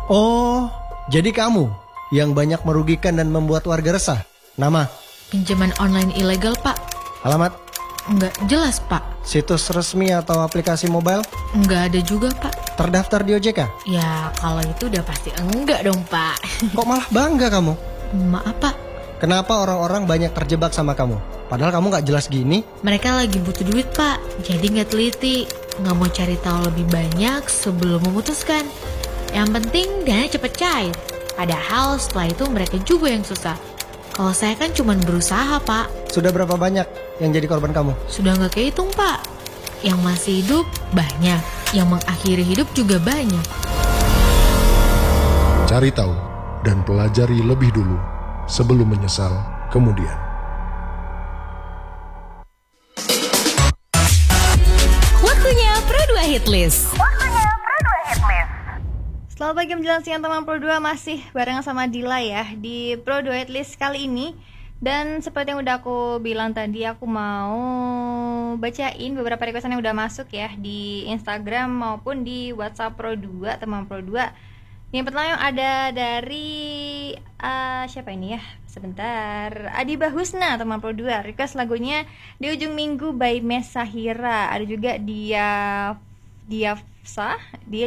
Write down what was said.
Oh, jadi kamu yang banyak merugikan dan membuat warga resah. Nama? Pinjaman online ilegal, Pak. Alamat? Nggak jelas, Pak. Situs resmi atau aplikasi mobile? Nggak ada juga, Pak. Terdaftar di OJK? Ya, kalau itu udah pasti enggak dong, Pak. Kok malah bangga kamu? Maaf, Pak. Kenapa orang-orang banyak terjebak sama kamu? Padahal kamu nggak jelas gini. Mereka lagi butuh duit, Pak. Jadi nggak teliti. Nggak mau cari tahu lebih banyak sebelum memutuskan. Yang penting dana cepet cair. Padahal setelah itu mereka juga yang susah. Kalau saya kan cuma berusaha, Pak. Sudah berapa banyak yang jadi korban kamu? Sudah nggak kehitung, Pak. Yang masih hidup banyak. Yang mengakhiri hidup juga banyak. Cari tahu dan pelajari lebih dulu sebelum menyesal kemudian. Waktunya Pro 2 Hitlist. Selamat pagi menjelang siang teman Pro 2, masih bareng sama Dila ya di Pro 2 Hitlist kali ini. Dan seperti yang udah aku bilang tadi, aku mau bacain beberapa requestan yang udah masuk ya di Instagram maupun di WhatsApp Pro 2, teman Pro 2. Yang pertama yang ada dari siapa ini ya? Sebentar. Adiba Husna, teman Pro 2. Request lagunya Di Ujung Minggu by Mes Sahira. Ada juga Diafsa. Dia